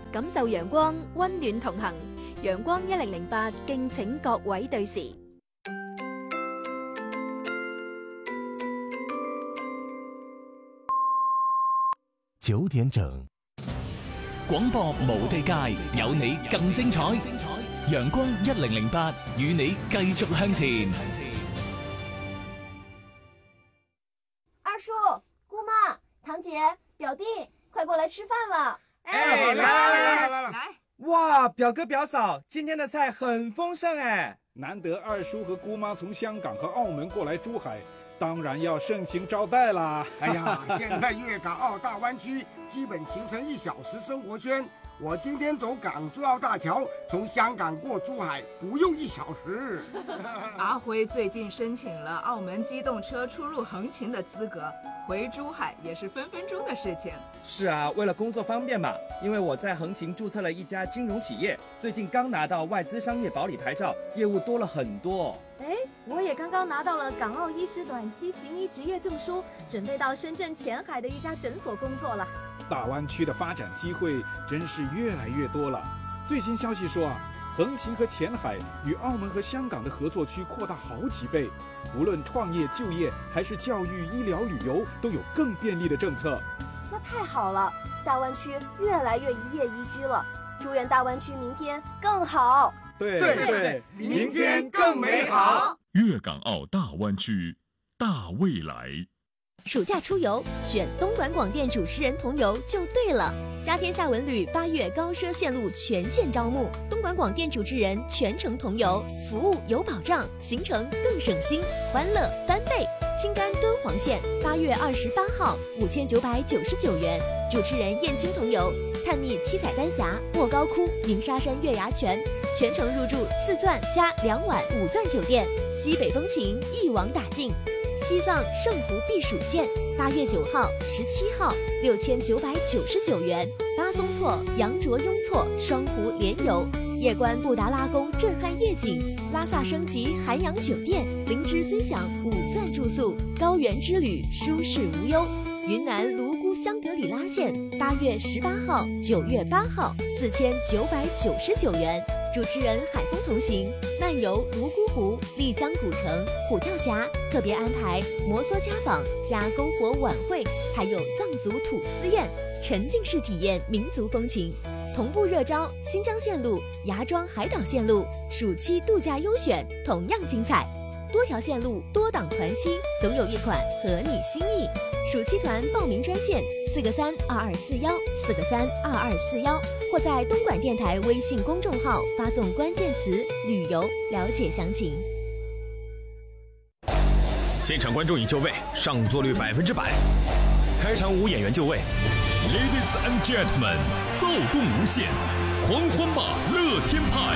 感受陽光，溫暖同行。陽光1008，敬請各位對時。 9點整，廣播無地界，有你更精彩。陽光1008，與你繼續向前。 二叔、姑媽、堂姐、表弟，快過來吃飯了！ 哎，來！哇，表哥表嫂，今天的菜很豐盛哎！ 難得二叔和姑媽從香港和澳門過來珠海，當然要盛情招待啦！ 哎呀，現在粵港澳大灣區基本形成1小時生活圈。我今天走港珠澳大橋，從香港過珠海不用1小時。 阿輝最近申請了澳門機動車出入橫琴的資格，回珠海也是分分鐘的事情。 是啊，為了工作方便嘛，因為我在橫琴註冊了一家金融企業，最近剛拿到外資商業保理牌照，業務多了很多。 哎，我也剛剛拿到了港澳醫師短期行醫執業證書，準備到深圳前海的一家診所工作了。 大灣區的發展機會真是越來越多了。最新消息說啊，橫琴和前海與澳門和香港的合作區擴大好幾倍，無論創業就業還是教育醫療旅遊，都有更便利的政策。 那太好了，大灣區越來越一夜宜居了，祝願大灣區明天更好。 對， 明天更美好。 粵港澳大灣區，大未來。 暑假出遊選東莞廣電主持人同遊就對了。家天下文旅8月高奢線路全線招募，東莞廣電主持人全程同遊，服務有保障，行程更省心，歡樂翻倍。青甘敦煌線8月28號5999元，主持人燕青同遊，探秘七彩丹霞、莫高窟、鸣沙山月牙泉，全程入住4鑽加2晚5鑽酒店，西北風情一網打盡。西藏聖湖避暑線8月9號、17號6999元，拉松措、羊卓雍措雙湖聯遊，夜觀布達拉宮震撼夜景，拉薩升級涵養酒店，靈芝尊享5鑽住宿，高原之旅舒適無憂。雲南泸沽香格里拉線8月18號、9月8號4999元，主持人海風同行，漫遊泸沽湖、麗江古城、虎跳峽，特別安排摩梭家訪加篝火晚會，還有藏族土司宴，沉浸式體驗民族風情。同步熱招新疆線路、芽莊海島線路，暑期度假優選同樣精彩。多條線路多檔團期，總有一款合你心意。暑期團報名專線4個32241，4個32241，或在東莞電台微信公眾號發送關鍵詞旅遊了解詳情。 現場觀眾已就位，上座率100%，開場5演員就位。Ladies and gentlemen， 躁動無限，狂歡吧樂天派！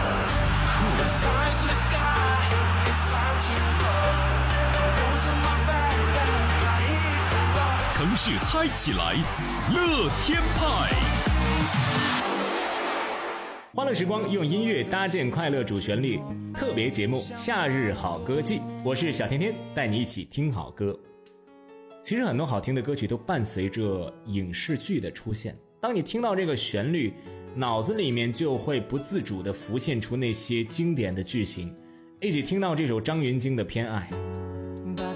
城市嗨起來，樂天派！ 歡樂時光用音樂搭建快樂主旋律，特別節目《夏日好歌季》，我是小天天，帶你一起聽好歌。其實很多好聽的歌曲都伴隨着影視劇的出現，當你聽到這個旋律，腦子裡面就會不自主地浮現出那些經典的劇情。一起聽到這首張芸京的《偏愛》。